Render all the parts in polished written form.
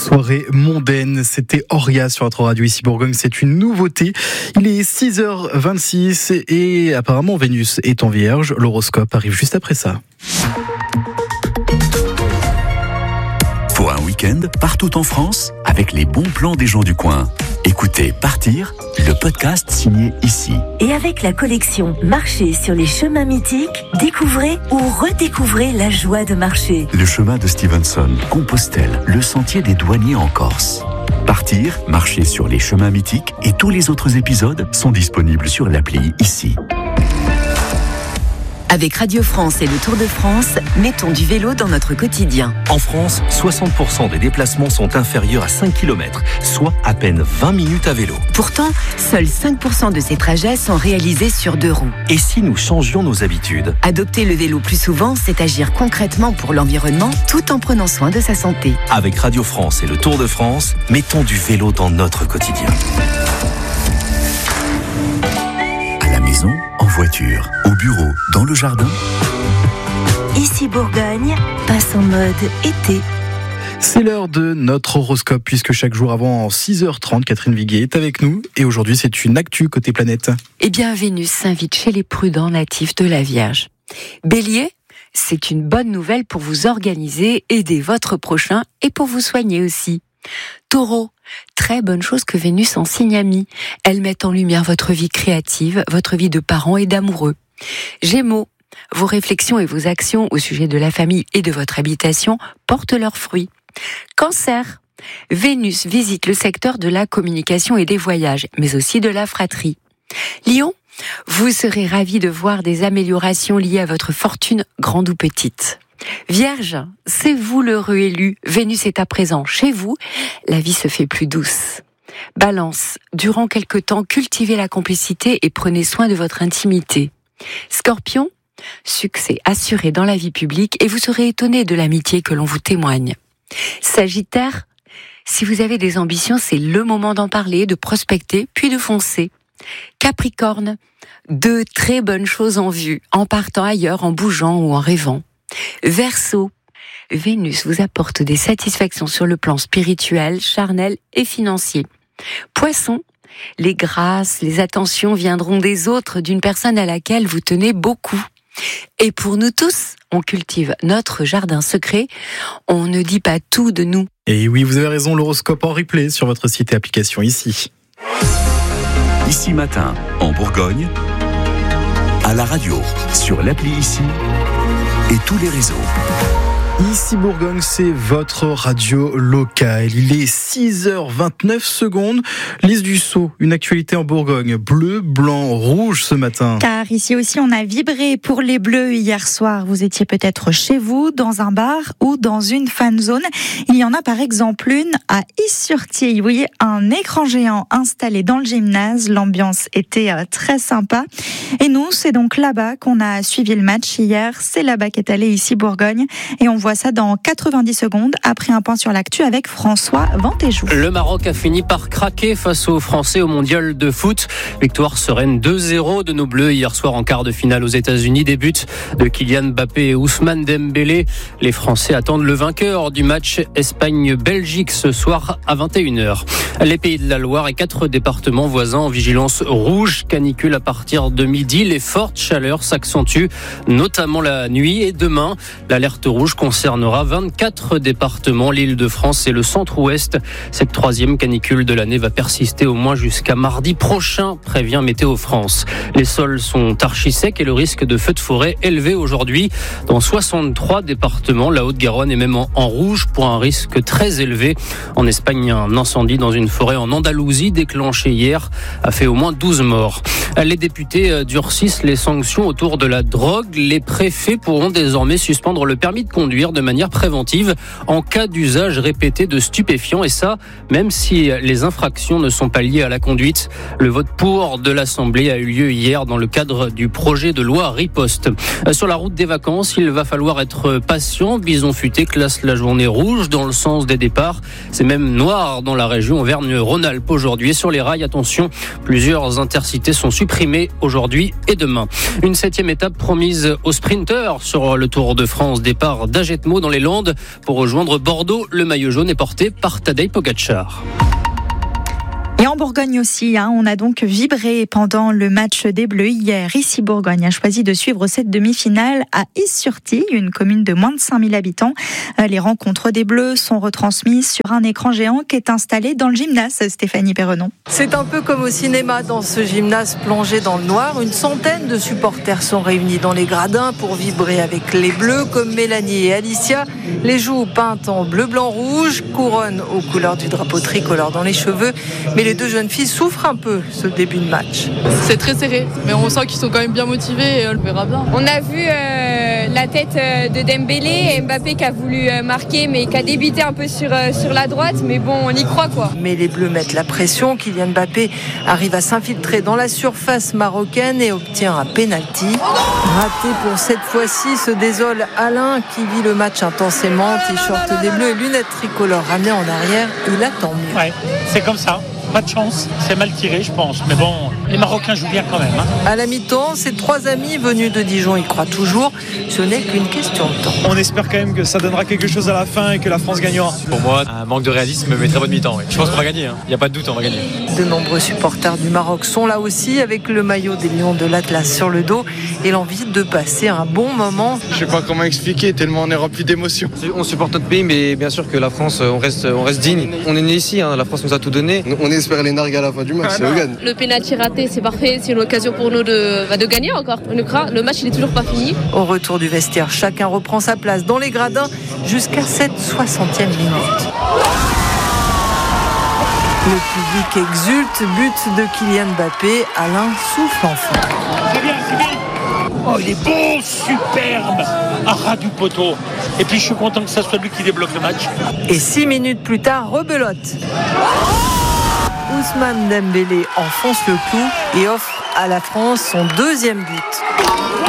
Soirée mondaine, c'était Auria sur notre radio ici Bourgogne, c'est une nouveauté. Il est 6h26 et apparemment Vénus est en Vierge. L'horoscope arrive juste après ça. Pour un week-end, partout en France, avec les bons plans des gens du coin. Écoutez Partir, le podcast signé ici. Et avec la collection Marcher sur les chemins mythiques, découvrez ou redécouvrez la joie de marcher. Le chemin de Stevenson, Compostelle, le sentier des douaniers en Corse. Partir, marcher sur les chemins mythiques et tous les autres épisodes sont disponibles sur l'appli ici. Avec Radio France et le Tour de France, mettons du vélo dans notre quotidien. En France, 60% des déplacements sont inférieurs à 5 km, soit à peine 20 minutes à vélo. Pourtant, seuls 5% de ces trajets sont réalisés sur 2 roues. Et si nous changions nos habitudes ? Adopter le vélo plus souvent, c'est agir concrètement pour l'environnement tout en prenant soin de sa santé. Avec Radio France et le Tour de France, mettons du vélo dans notre quotidien. À la maison, en voiture, au bureau, dans le jardin. Ici Bourgogne, passe en mode été. C'est l'heure de notre horoscope puisque chaque jour avant 6h30, Catherine Viguier est avec nous et aujourd'hui c'est une actu côté planète. Eh bien Vénus s'invite chez les prudents natifs de la Vierge. Bélier, c'est une bonne nouvelle pour vous organiser, aider votre prochain et pour vous soigner aussi. Taureau, très bonne chose que Vénus en signe ami. Elle met en lumière votre vie créative, votre vie de parents et d'amoureux. Gémeaux, vos réflexions et vos actions au sujet de la famille et de votre habitation portent leurs fruits. Cancer, Vénus visite le secteur de la communication et des voyages, mais aussi de la fratrie. Lion, vous serez ravis de voir des améliorations liées à votre fortune, grande ou petite. Vierge, c'est vous l'heureux élu, Vénus est à présent chez vous, la vie se fait plus douce. Balance, durant quelque temps, cultivez la complicité et prenez soin de votre intimité. Scorpion, succès assuré dans la vie publique et vous serez étonné de l'amitié que l'on vous témoigne. Sagittaire, si vous avez des ambitions, c'est le moment d'en parler, de prospecter, puis de foncer. Capricorne, de très bonnes choses en vue, en partant ailleurs, en bougeant ou en rêvant. Verseau, Vénus vous apporte des satisfactions sur le plan spirituel, charnel et financier. Poisson, les grâces, les attentions viendront des autres, d'une personne à laquelle vous tenez beaucoup. Et pour nous tous, on cultive notre jardin secret, on ne dit pas tout de nous. Et oui, vous avez raison, l'horoscope en replay sur votre site et application ici. Ici matin, en Bourgogne, à la radio, sur l'appli ici et tous les réseaux. Ici Bourgogne, c'est votre radio locale. Il est 6h29. Lise Dussault, une actualité en Bourgogne. Bleu, blanc, rouge ce matin. Car ici aussi, on a vibré pour les bleus hier soir. Vous étiez peut-être chez vous, dans un bar ou dans une fan zone. Il y en a par exemple une à Is-sur-Thiey. Vous voyez un écran géant installé dans le gymnase. L'ambiance était très sympa. Et nous, c'est donc là-bas qu'on a suivi le match hier. C'est là-bas qu'est allé ici Bourgogne. Et on voit ça dans 90 secondes après un point sur l'actu avec François Vantéjou. Le Maroc a fini par craquer face aux Français au mondial de foot. Victoire sereine 2-0 de nos Bleus hier soir en quart de finale aux États-Unis. Des buts de Kylian Mbappé et Ousmane Dembélé. Les Français attendent le vainqueur du match Espagne-Belgique ce soir à 21h. Les Pays de la Loire et 4 départements voisins en vigilance rouge. Canicule à partir de midi. Les fortes chaleurs s'accentuent, notamment la nuit et demain. L'alerte rouge concernera 24 départements, l'Île-de-France et le centre-ouest. Cette 3e canicule de l'année va persister au moins jusqu'à mardi prochain, prévient Météo France. Les sols sont archi secs et le risque de feux de forêt élevé aujourd'hui. Dans 63 départements, la Haute-Garonne est même en rouge pour un risque très élevé. En Espagne, un incendie dans une forêt en Andalousie déclenché hier a fait au moins 12 morts. Les députés durcissent les sanctions autour de la drogue. Les préfets pourront désormais suspendre le permis de conduire de manière préventive en cas d'usage répété de stupéfiants, et ça, même si les infractions ne sont pas liées à la conduite. Le vote pour de l'Assemblée a eu lieu hier dans le cadre du projet de loi Riposte. Sur la route des vacances, il va falloir être patient. Bison Futé classe la journée rouge dans le sens des départs. C'est même noir dans la région Auvergne-Rhône-Alpes aujourd'hui. Et sur les rails, attention, plusieurs intercités sont supprimées aujourd'hui et demain. Une 7e étape promise aux sprinteurs sur le Tour de France. Départ d'Ajaccio Sagetmo dans les Landes. Pour rejoindre Bordeaux, le maillot jaune est porté par Tadej Pogačar. Et en Bourgogne aussi, on a donc vibré pendant le match des Bleus hier. Ici Bourgogne a choisi de suivre cette demi-finale à Is-sur-Tille, une commune de moins de 5000 habitants. Les rencontres des Bleus sont retransmises sur un écran géant qui est installé dans le gymnase. Stéphanie Perrenon. C'est un peu comme au cinéma dans ce gymnase plongé dans le noir. Une centaine de supporters sont réunis dans les gradins pour vibrer avec les Bleus, comme Mélanie et Alicia. Les joues peintes en bleu, blanc, rouge, couronne aux couleurs du drapeau tricolore dans les cheveux. Mais les deux jeunes filles souffrent un peu ce début de match. C'est très serré, mais on sent qu'ils sont quand même bien motivés et on le verra bien. On a vu la tête de Dembélé et Mbappé qui a voulu marquer mais qui a débité un peu sur la droite, mais bon, on y croit quoi. Mais les Bleus mettent la pression. Kylian Mbappé arrive à s'infiltrer dans la surface marocaine et obtient un penalty. Raté pour cette fois-ci, se désole Alain qui vit le match intensément. T-shirt des Bleus et lunettes tricolores ramenées en arrière, il attend mieux. Ouais, c'est comme ça. Pas de chance, c'est mal tiré je pense, mais bon, les Marocains jouent bien quand même. À la mi-temps, ces trois amis venus de Dijon y croient toujours, ce n'est qu'une question de temps. On espère quand même que ça donnera quelque chose à la fin et que la France gagnera. Pour moi, un manque de réalisme, mais très bonne mi-temps. Ouais. Je pense qu'on va gagner, il n'y a pas de doute, on va gagner. De nombreux supporters du Maroc sont là aussi avec le maillot des Lions de l'Atlas sur le dos et l'envie de passer un bon moment. Je sais pas comment expliquer, tellement on est rempli d'émotions. On supporte notre pays, mais bien sûr que la France, on reste digne. On est né ici, la France nous a tout donné. On espère les nargues à la fin du match, c'est Hogan. Le pénalty raté, c'est parfait, c'est une occasion pour nous de gagner encore. Le match, il est toujours pas fini. Au retour du vestiaire, chacun reprend sa place dans les gradins jusqu'à cette 60e minute. Le public exulte, but de Kylian Mbappé, Alain souffle enfin. C'est bien. Oh, il est beau, superbe, à ras du poteau. Et puis je suis content que ça soit lui qui débloque le match. Et 6 minutes plus tard, rebelote. Ousmane Dembélé enfonce le clou et offre à la France son deuxième but.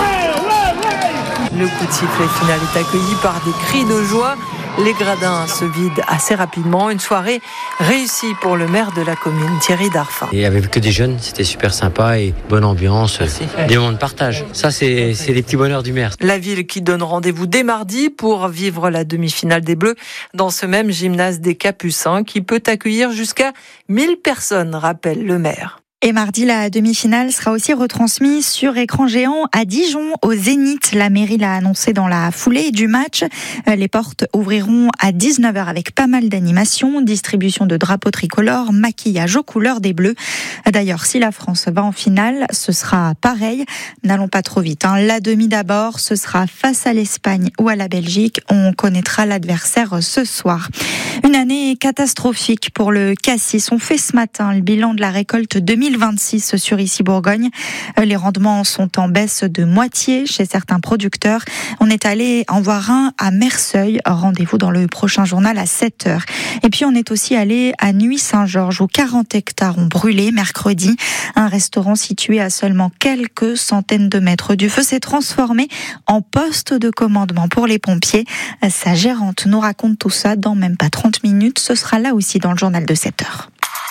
Le coup de sifflet final est accueilli par des cris de joie. Les gradins se vident assez rapidement. Une soirée réussie pour le maire de la commune, Thierry Darfin. Et il n'y avait que des jeunes, c'était super sympa et bonne ambiance, des moments de partage. Ça, c'est les petits bonheurs du maire. La ville qui donne rendez-vous dès mardi pour vivre la demi-finale des Bleus dans ce même gymnase des Capucins qui peut accueillir jusqu'à 1000 personnes, rappelle le maire. Et mardi, la demi-finale sera aussi retransmise sur écran géant à Dijon, au Zénith. La mairie l'a annoncé dans la foulée du match. Les portes ouvriront à 19h avec pas mal d'animations, distribution de drapeaux tricolores, maquillage aux couleurs des Bleus. D'ailleurs, si la France va en finale, ce sera pareil. N'allons pas trop vite. La demi d'abord, ce sera face à l'Espagne ou à la Belgique. On connaîtra l'adversaire ce soir. Une année catastrophique pour le cassis. On fait ce matin le bilan de la récolte 2026 sur Ici Bourgogne. Les rendements sont en baisse de moitié chez certains producteurs. On est allé en voir un à Merseuil. Rendez-vous dans le prochain journal à 7h. Et puis on est aussi allé à Nuits-Saint-Georges où 40 hectares ont brûlé mercredi. Un restaurant situé à seulement quelques centaines de mètres du feu s'est transformé en poste de commandement pour les pompiers. Sa gérante nous raconte tout ça dans même pas 30 minutes. Ce sera là aussi dans le journal de 7h.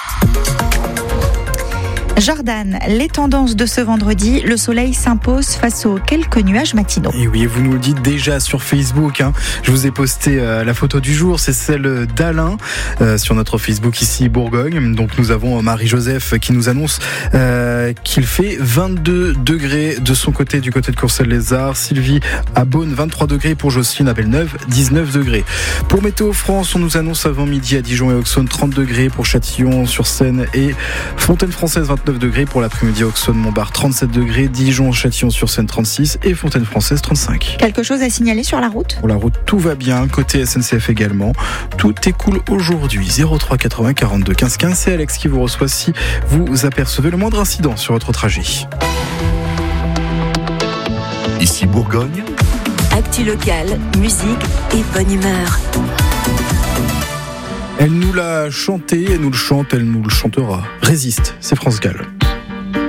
Jordan, les tendances de ce vendredi, le soleil s'impose face aux quelques nuages matinaux. Et oui, vous nous le dites déjà sur Facebook, je vous ai posté la photo du jour, c'est celle d'Alain sur notre Facebook Ici Bourgogne. Donc nous avons Marie-Joseph qui nous annonce qu'il fait 22 degrés de son côté, du côté de Courcelles-les-Arts. Sylvie à Beaune, 23 degrés pour Jocelyne à Belleneuve, 19 degrés. Pour Météo France, on nous annonce avant midi à Dijon et Auxonne 30 degrés, pour Châtillon-sur-Seine et Fontaine-Française 29 degrés, pour l'après-midi Auxonne-Montbard 37 degrés, Dijon, Châtillon-sur-Seine 36 et Fontaine-Française 35. Quelque chose à signaler sur la route ? Pour la route, tout va bien, côté SNCF également. Tout est cool aujourd'hui. 03 80 42 15 15, c'est Alex qui vous reçoit si vous apercevez le moindre incident sur votre trajet. Ici Bourgogne. Actu locale, musique et bonne humeur. Elle nous l'a chanté, elle nous le chante, elle nous le chantera. Résiste, c'est France Gall.